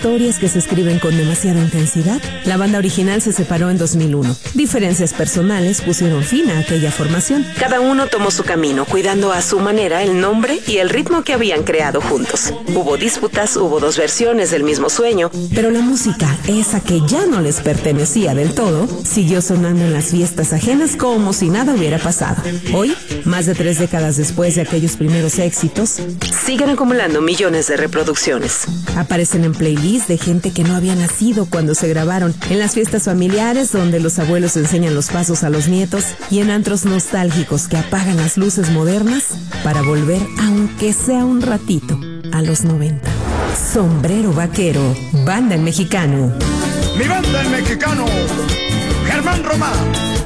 historias que se escriben con demasiada intensidad, la banda original se separó en 2001. Diferencias personales pusieron fin a aquella formación. Cada uno tomó su camino, cuidando a su manera el nombre y el ritmo que habían creado juntos. Hubo disputas, hubo dos versiones del mismo sueño, pero la música, esa que ya no les pertenecía del todo, siguió sonando en las fiestas ajenas como si nada hubiera pasado. Hoy, más de 3 décadas después de aquellos primeros éxitos, siguen acumulando millones de reproducciones. Aparecen en playlists de gente que no había nacido cuando se grabaron, en las fiestas familiares donde los abuelos enseñan los pasos a los nietos y en antros nostálgicos que apagan las luces modernas para volver, aunque sea un ratito, a los 90. Sombrero Vaquero, banda en mexicano. Mi banda en mexicano, Germán Román.